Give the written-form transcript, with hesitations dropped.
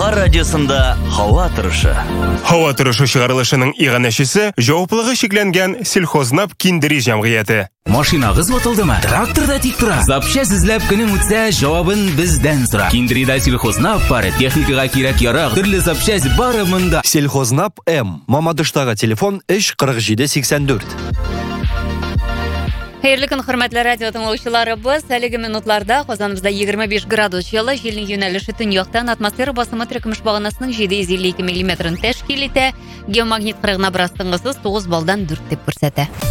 Хабар радиосында һава торышы. Һава торышы чыгарылышының иганәчесе җаваплылыгы шикләнгән Сельхознап киндери җәмгыяте. Машинагыз ватылдымы? Тракторда тик тора. Запчасть эзләп көнең үтсә, җавабын бездән сора. Киндрида Сельхознап бары, техникага кирәк ярак, төрле запчасть бары монда. Сельхознап М. Мамадыштагы телефон 34784. Хәерле көн, хөрмәтле радио тыңлаучыларыбыз. Әлеге минутларда Казаныбызда 25 градус җылы, җилнең юнәлеше төньяктан, атмосфера басымы теркемеш баганасының 752 мм тәшкил итә. Геомагнит кырыгына бераз тынгысыз 9 балдан 4 дип күрсәтә.